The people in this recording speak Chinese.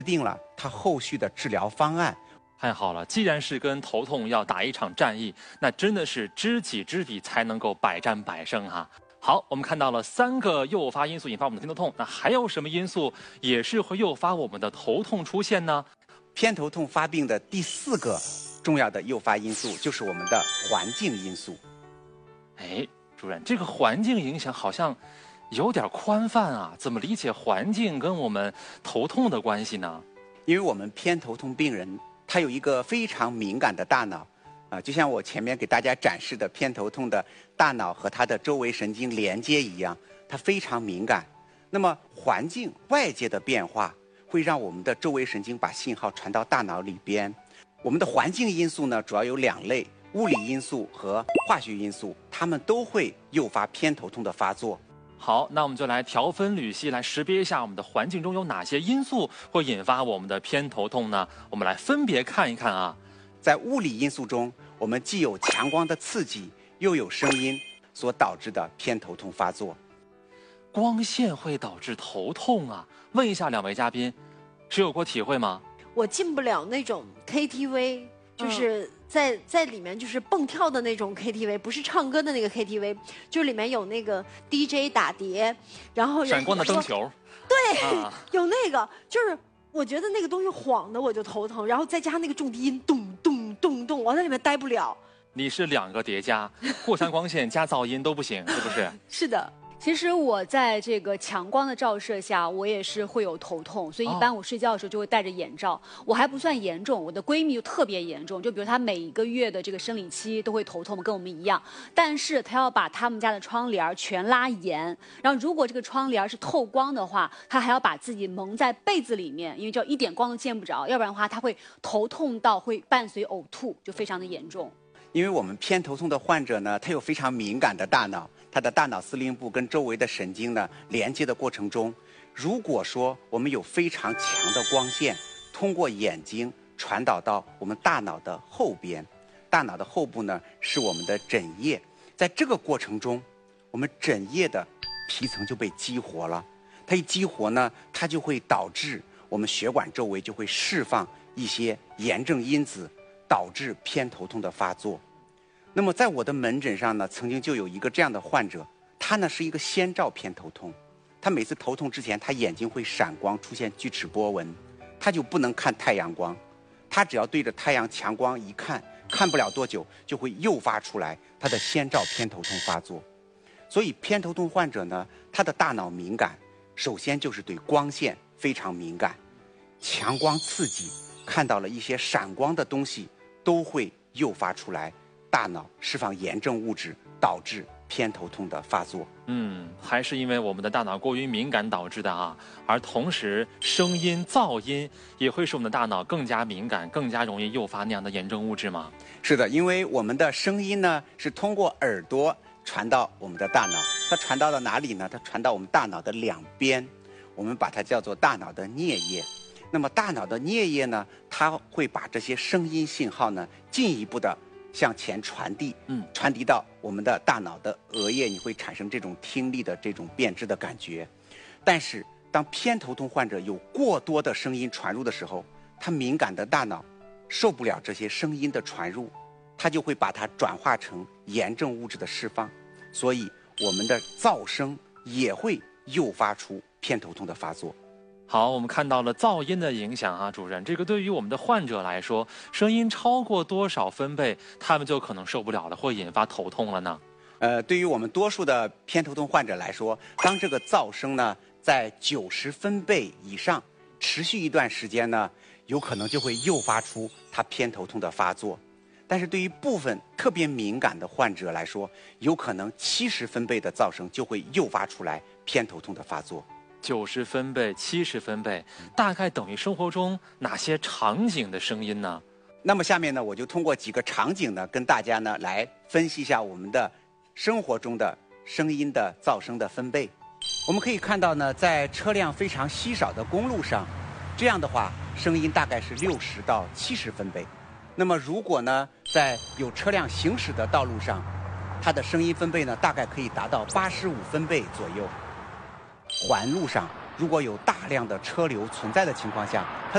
定了它后续的治疗方案。 太好了，既然是跟头痛要打一场战役，那真的是知己知彼才能够百战百胜哈。好，我们看到了3个诱发因素引发我们的偏头痛，那还有什么因素也是会诱发我们的头痛出现呢？ 偏头痛发病的第4个重要的诱发因素就是我们的环境因素。 哎，主任，这个环境影响好像有点宽泛啊，怎么理解环境跟我们头痛的关系呢？ 因为我们偏头痛病人他有一个非常敏感的大脑，就像我前面给大家展示的偏头痛的大脑和它的周围神经连接一样，它非常敏感。那么环境外界的变化会让我们的周围神经把信号传到大脑里边。我们的环境因素呢，主要有2类，物理因素和化学因素，它们都会诱发偏头痛的发作。 好，那我们就来条分缕析，来识别一下我们的环境中有哪些因素会引发我们的偏头痛呢？我们来分别看一看啊。 在物理因素中，我们既有强光的刺激，又有声音所导致的偏头痛发作。 光线会导致头痛啊？问一下2位嘉宾，是有过体会吗？ 我进不了那种 KTV， 就是在里面就是蹦跳的那种 KTV， 不是唱歌的那个 KTV， 就里面有那个 DJ 打碟，然后闪光的灯球。 对，有那个，就是我觉得那个东西晃的我就头疼，然后再加上那个重低音，咚咚咚咚，我在里面待不了。 你是2个叠加，过山光线加噪音都不行，是不是？ 是的。 其实我在这个强光的照射下，我也是会有头痛，所以一般我睡觉的时候就会戴着眼罩。我还不算严重，我的闺蜜就特别严重，就比如她每一个月的这个生理期都会头痛，跟我们一样。但是她要把他们家的窗帘全拉严，然后如果这个窗帘是透光的话，她还要把自己蒙在被子里面，因为就一点光都见不着，要不然的话她会头痛到会伴随呕吐，就非常的严重。 因为我们偏头痛的患者呢，他有非常敏感的大脑，他的大脑司令部跟周围的神经呢连接的过程中，如果说我们有非常强的光线通过眼睛传导到我们大脑的后边，大脑的后部呢是我们的枕叶，在这个过程中，我们枕叶的皮层就被激活了，它一激活呢，它就会导致我们血管周围就会释放一些炎症因子，导致偏头痛的发作。那么在我的门诊上呢，曾经就有一个这样的患者，他呢是一个先兆偏头痛，他每次头痛之前，他眼睛会闪光，出现锯齿波纹，他就不能看太阳光，他只要对着太阳强光一看，看不了多久就会诱发出来他的先兆偏头痛发作。所以偏头痛患者呢，他的大脑敏感，首先就是对光线非常敏感，强光刺激，看到了一些闪光的东西，都会诱发出来大脑释放炎症物质，导致偏头痛的发作。 还是因为我们的大脑过于敏感导致的啊。而同时，声音、噪音也会使我们的大脑更加敏感，更加容易诱发那样的炎症物质吗？ 是的，因为我们的声音呢是通过耳朵传到我们的大脑，它传到了哪里呢？它传到我们大脑的2边，我们把它叫做大脑的颞叶。那么大脑的颞叶呢，它会把这些声音信号呢进一步的向前传递，传递到我们的大脑的额叶，你会产生这种听力的这种辨知的感觉。但是当偏头痛患者有过多的声音传入的时候，他敏感的大脑受不了这些声音的传入，它就会把它转化成炎症物质的释放，所以我们的噪声也会诱发出偏头痛的发作。 好，我们看到了噪音的影响啊，主任，这个对于我们的患者来说，声音超过多少分贝，他们就可能受不了了，会引发头痛了呢？ 对于我们多数的偏头痛患者来说，当这个噪声呢在90分贝以上持续一段时间呢，有可能就会诱发出他偏头痛的发作。但是对于部分特别敏感的患者来说，有可能70分贝的噪声就会诱发出来偏头痛的发作。 90分贝、70分贝，大概等于生活中哪些场景的声音呢？ 那么下面呢，我就通过几个场景呢，跟大家呢来分析一下我们的生活中的声音的噪声的分贝。我们可以看到呢，在车辆非常稀少的公路上，这样的话声音大概是60到70分贝。那么如果呢，在有车辆行驶的道路上，它的声音分贝呢，大概可以达到85分贝左右。环路上，如果有大量的车流存在的情况下，它